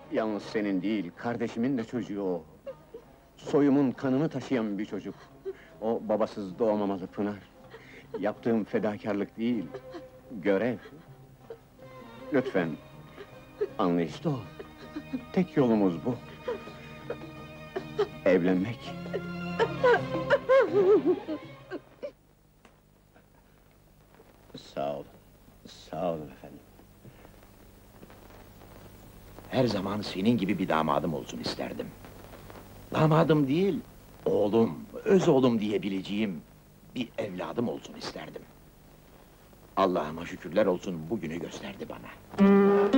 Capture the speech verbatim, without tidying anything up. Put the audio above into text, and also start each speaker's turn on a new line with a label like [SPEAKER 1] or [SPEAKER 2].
[SPEAKER 1] Yalnız senin değil, kardeşimin de çocuğu o. Soyumun kanını taşıyan bir çocuk. O babasız doğmamalı Pınar. Yaptığım fedakarlık değil, görev. Lütfen, anlayışlı ol. Tek yolumuz bu. Evlenmek. Sağ ol, sağ olun efendim.
[SPEAKER 2] Her zaman senin gibi bir damadım olsun isterdim. Damadım değil, oğlum, öz oğlum diyebileceğim bir evladım olsun isterdim. Allah'ıma şükürler olsun bugünü gösterdi bana.